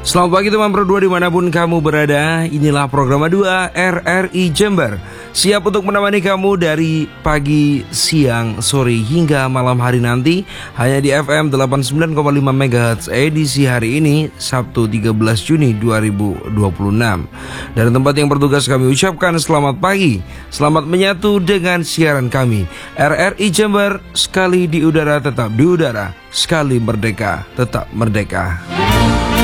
Selamat pagi teman Pro 2 dimanapun kamu berada. Inilah program 2 RRI Jember, siap untuk menemani kamu dari pagi, siang, sore hingga malam hari nanti. Hanya di FM 89,5 MHz edisi hari ini Sabtu 13 Juni 2026. Dari tempat yang bertugas kami ucapkan selamat pagi, selamat menyatu dengan siaran kami RRI Jember. Sekali di udara tetap di udara, sekali merdeka tetap merdeka.